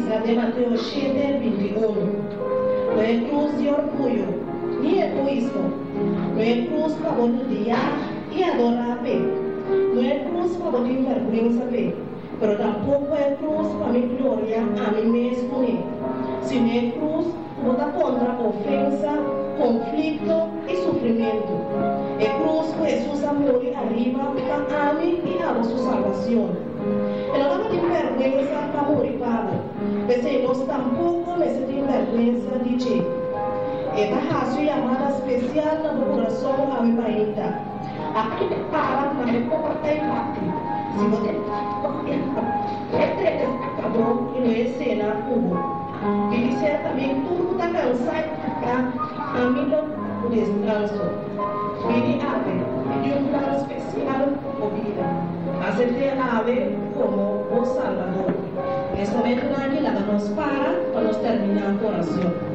dice de Mateo 7:21. No es cruz de orgullo, ni egoísmo. No es cruz para odiar y adorar. No es cruz para vergüenza, pero tampoco es cruz para mi gloria a mí mismo. Sino es cruz vota contra ofensa, conflicto y sufrimiento. Es cruz que Jesús amor arriba para mí y a su salvación. Pero no me vergüenza para morir Pablo. Vecinos tampoco me sentí vergüenza de che. Esta es su llamada especial en mi corazón a mi paita. Aquí te para, no me comporta y pati. Si no te acabó y no es cena hubo. Y dice también, tú estás cansado, a mí lo descanso. Vine ave, y un plan especial o vida. Hacerte ave como un salvador. En este momento nadie la nos para nos terminar la oración.